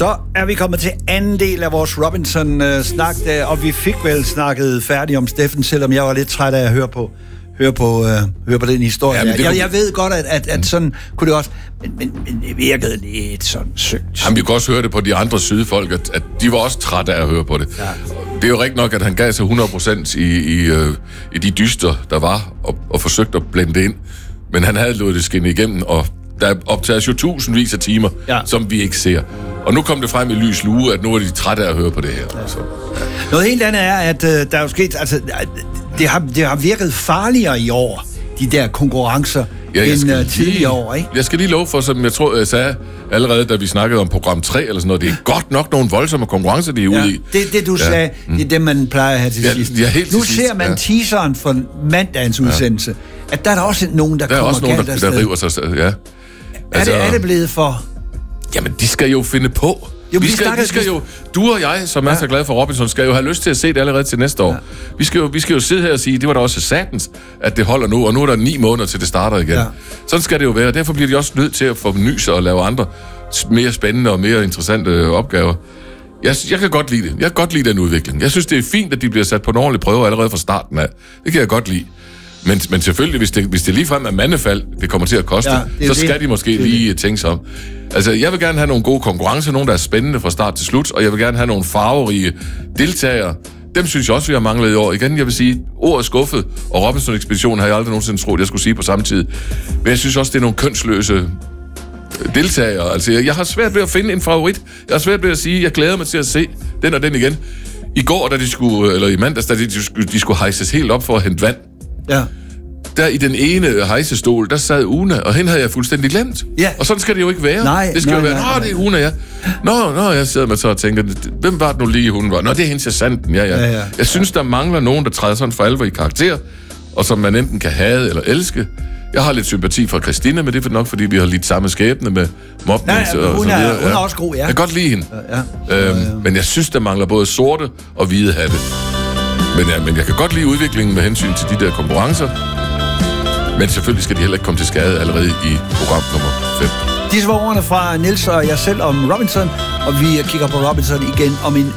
Så er vi kommet til anden del af vores Robinson-snak, og vi fik vel snakket færdigt om Steffen, selvom jeg var lidt træt af at høre på den historie. Ja, jeg ved godt, at sådan kunne det også, men det virkede lidt sådan søgt. Jamen, vi kunne også høre det på de andre sydfolk, at de var også trætte af at høre på det. Ja. Det er jo rigtigt nok, at han gav sig 100% i de dyster, der var, og forsøgte at blende det ind. Men han havde lået det skinne igennem, og der optages jo tusindvis af timer, som vi ikke ser. Og nu kom det frem i lys lue, at nu er de trætte af at høre på det her. Ja. Så, ja. Noget helt andet er, at der er jo sket, altså, det har virket farligere i år, de der konkurrencer, end tidligere år, ikke? Jeg skal lige love for, som jeg tror, jeg sagde allerede, da vi snakkede om program 3 eller sådan noget, det er godt nok nogle voldsomme konkurrencer, de er ude i. Det du sagde, det er det, man plejer at have til sidst. Nu ser man teaseren for mandagens udsendelse, at der er også nogen, der kommer galt afsted. Der river sig, ja. Er det blevet for... Jamen, de skal jo finde på. Jo, vi skal jo, du og jeg, som er så glad for Robinson, skal jo have lyst til at se det allerede til næste år. Ja. Vi skal jo sidde her og sige, det var da også satans, at det holder nu, og nu er der 9 måneder til det starter igen. Ja. Sådan skal det jo være, og derfor bliver de også nødt til at forny sig og lave andre mere spændende og mere interessante opgaver. Jeg kan godt lide det. Jeg kan godt lide den udvikling. Jeg synes, det er fint, at de bliver sat på en ordentlig prøve allerede fra starten af. Det kan jeg godt lide. Men selvfølgelig, hvis det ligefrem er mandefald, det kommer til at koste, så skal de måske lige tænke sig om. Altså, jeg vil gerne have nogle gode konkurrencer, nogle, der er spændende fra start til slut, og jeg vil gerne have nogle farverige deltagere. Dem synes jeg også, vi har manglet i år. Igen, jeg vil sige, ordet skuffet, og Robinson-ekspeditionen har jeg aldrig nogensinde troet, jeg skulle sige på samme tid. Men jeg synes også, det er nogle kønsløse deltagere. Altså, jeg har svært ved at finde en favorit. Jeg har svært ved at sige, jeg glæder mig til at se den og den igen. I går, i mandags, da de skulle hejses helt op for at hente vand. Ja. Der i den ene hejsestol, der sad Una, og hende havde jeg fuldstændig glemt. Ja. Og sådan skal det jo ikke være. Det skal jo være, det er Una, ja. Nå, jeg sidder med så og tænker, hvem var det nu lige, hun var? Nå, det er hende sergeanten, ja. Jeg synes, der mangler nogen, der træder sådan for alvor i karakter, og som man enten kan hade eller elske. Jeg har lidt sympati for Christine, men det er nok, fordi vi har lidt samme skæbne med mobning og så videre. Hun er også god, ja. Jeg kan godt lide hende. Men jeg synes, der mangler både sorte og hvide hatte. Men jeg kan godt lide udviklingen med hensyn til de der konkurrencer. Men selvfølgelig skal de heller ikke komme til skade allerede i program nummer 5. Disse var ordene fra Niels og jeg selv om Robinson, og vi kigger på Robinson igen om en